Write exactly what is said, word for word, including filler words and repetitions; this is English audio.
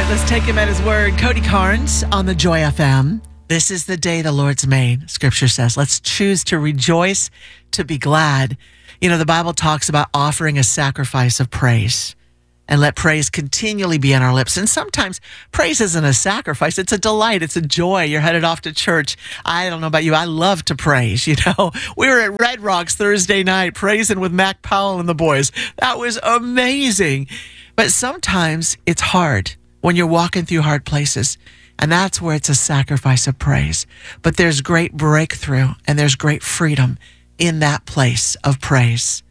Let's take him at his word. Cody Carnes on the Joy F M. This is the day the Lord's made, Scripture says. Let's choose to rejoice, to be glad. You know, the Bible talks about offering a sacrifice of praise, and let praise continually be on our lips. And sometimes praise isn't a sacrifice. It's a delight. It's a joy. You're headed off to church. I don't know about you. I love to praise. You know, we were at Red Rocks Thursday night praising with Mac Powell and the boys. That was amazing. But sometimes it's hard when you're walking through hard places. And that's where it's a sacrifice of praise. But there's great breakthrough and there's great freedom in that place of praise.